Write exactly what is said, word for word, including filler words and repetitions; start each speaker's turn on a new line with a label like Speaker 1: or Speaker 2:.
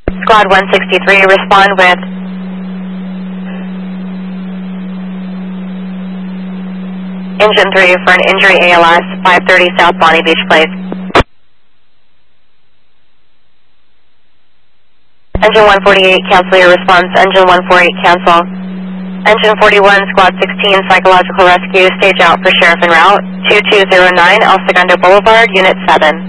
Speaker 1: Squad one sixty-three, respond with Engine three for an injury A L S, five thirty South Bonnie Beach Place. Engine one forty-eight, cancel your response. Engine one forty-eight, cancel. Engine forty-one, Squad sixteen, Psychological Rescue, stage out for Sheriff en route. two two zero nine El Segundo Boulevard, Unit seven.